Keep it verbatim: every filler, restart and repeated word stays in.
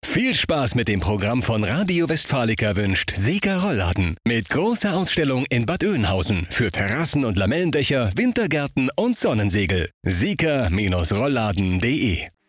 Viel Spaß mit dem Programm von Radio Westfalica wünscht Sika Rollladen. Mit großer Ausstellung in Bad Oeynhausen für Terrassen und Lamellendächer, Wintergärten und Sonnensegel. sika Rollladen punkt de